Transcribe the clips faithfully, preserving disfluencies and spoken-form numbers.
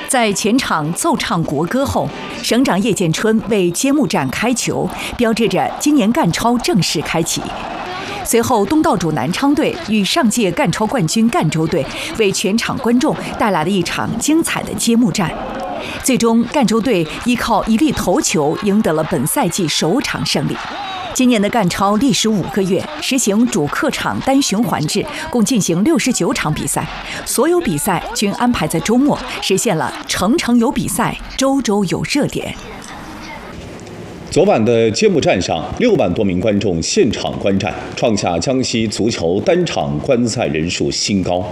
在全场奏唱国歌后，省长叶建春为揭幕战开球，标志着今年赣超正式开启。随后，东道主南昌队与上届赣超冠军赣州队为全场观众带来了一场精彩的揭幕战。最终，赣州队依靠一粒头球赢得了本赛季首场胜利。今年的赣超历时五个月，实行主客场单循环制，共进行六十九场比赛，所有比赛均安排在周末，实现了城城有比赛，周周有热点。 昨晚的揭幕战上，六万多名观众现场观战，创下江西足球单场观赛人数新高。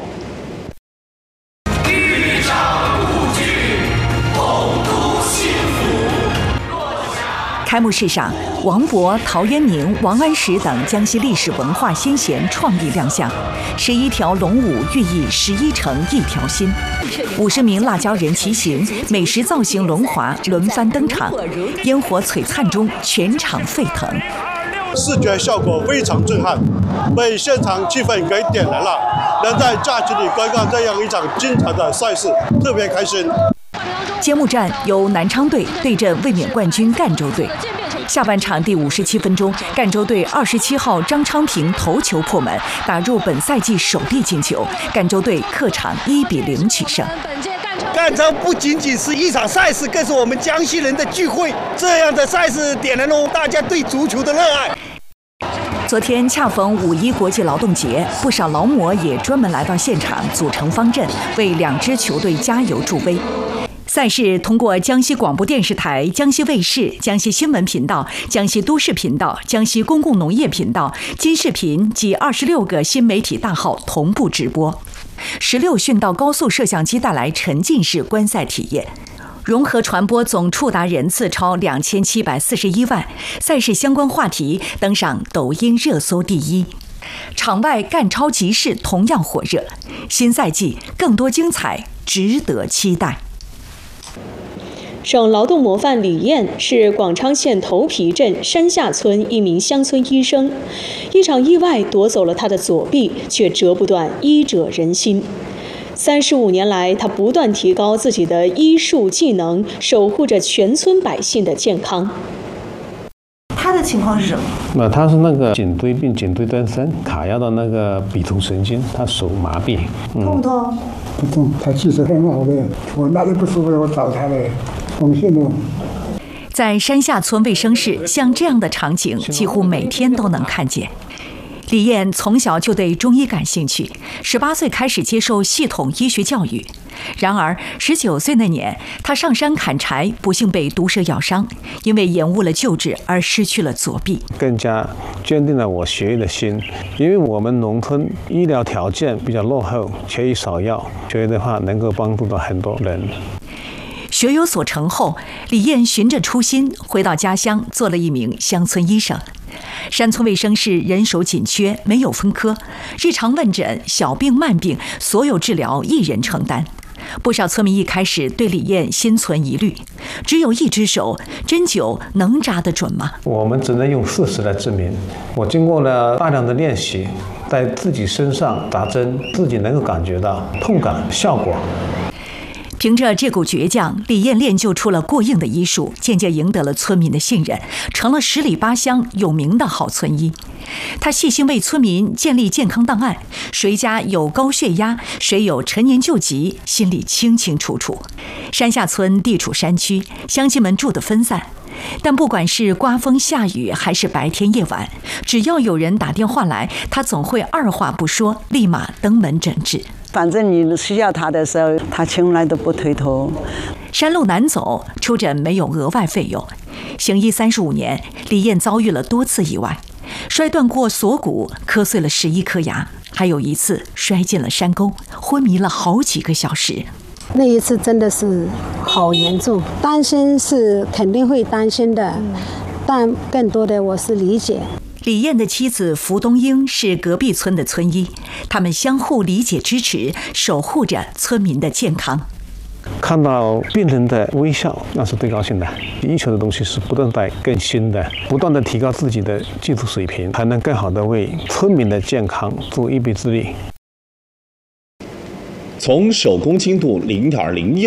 一场故剧，共度幸福。 开幕式上，王勃、陶渊明、王安石等江西历史文化先贤创意亮相，十一条龙舞寓意十一城一条心。五十名辣椒人骑行，美食造型轮滑轮番登场，烟火璀璨中全场沸腾。 视觉效果非常震撼，被现场气氛给点燃了。能在假期里观看这样一场精彩的赛事，特别开心。 揭幕战由南昌队对阵卫冕冠军赣州队。下半场第五十七分钟，赣州队二十七号张昌平头球破门，打入本赛季首粒进球。赣州队客场一比零取胜。 赣超不仅仅是一场赛事，更是我们江西人的聚会。这样的赛事点燃了大家对足球的热爱。 昨天恰逢五一国际劳动节，不少劳模也专门来到现场，组成方阵，为两支球队加油助威。赛事通过江西广播电视台、江西卫视、江西新闻频道、江西都市频道、江西公共农业频道、金视频及二十六个新媒体大号同步直播。十六讯道高速摄像机带来沉浸式观赛体验，融合传播总触达人次超两千七百四十一万，赛事相关话题登上抖音热搜第一。场外赣超集市同样火热，新赛季更多精彩，值得期待。 省劳动模范李艳是广昌县头皮镇山下村一名乡村医生，一场意外夺走了他的左臂，却折不断医者仁心。三十五年来，他不断提高自己的医术技能，守护着全村百姓的健康。 他的情况是什么？ 那他是那个颈椎病、颈椎增生，卡压到那个臂突神经，他手麻痹。 嗯、痛不痛？ 不痛，他气色很好的。我哪里不舒服，我找他嘞。放心了。 在山下村卫生室，像这样的场景几乎每天都能看见。李艳从小就对中医感兴趣，十八岁开始接受系统医学教育。然而，十九岁那年，她上山砍柴，不幸被毒蛇咬伤，因为延误了救治而失去了左臂， 更加坚定了我学医的心。因为我们农村医疗条件比较落后，缺医少药，学医的话能够帮助到很多人。 学有所成后，李艳循着初心回到家乡，做了一名乡村医生。山村卫生室人手紧缺，没有分科，日常问诊、小病慢病，所有治疗一人承担。不少村民一开始对李艳心存疑虑，只有一只手，针灸能扎得准吗？ 我们只能用事实来证明。我经过了大量的练习，在自己身上扎针，自己能够感觉到痛感、效果。 凭着这股倔强，李艳练就出了过硬的医术，渐渐赢得了村民的信任，成了十里八乡有名的好村医。他细心为村民建立健康档案，谁家有高血压，谁有陈年旧疾，心里清清楚楚。山下村地处山区，乡亲们住得分散，但不管是刮风下雨还是白天夜晚，只要有人打电话来，他总会二话不说，立马登门诊治。 反正你需要他的时候，他从来都不推脱。 山路难走，出诊没有额外费用。行医三十五年，李艳遭遇了多次意外，摔断过锁骨，磕碎了十一颗牙，还有一次摔进了山沟，昏迷了好几个小时。 那一次真的是好严重，担心是肯定会担心的，但更多的我是理解。 李艳的妻子符东英是隔壁村的村医，他们相互理解支持，守护着村民的健康。 看到病人的微笑，那是最高兴的。医学的东西是不断在更新的，不断的提高自己的技术水平，才能更好的为村民的健康助一臂之力。 从手工精度零点零一